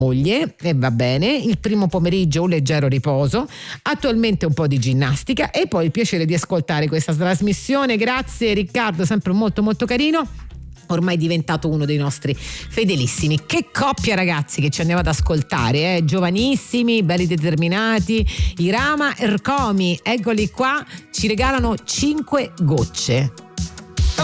moglie e va bene, il primo pomeriggio un leggero riposo, attualmente un po' di ginnastica e poi il piacere di ascoltare questa trasmissione. Grazie Riccardo, sempre molto molto carino, ormai diventato uno dei nostri fedelissimi. Che coppia ragazzi che ci andiamo ad ascoltare, giovanissimi, belli determinati, Irama e Ercomi, eccoli qua, ci regalano 5 gocce.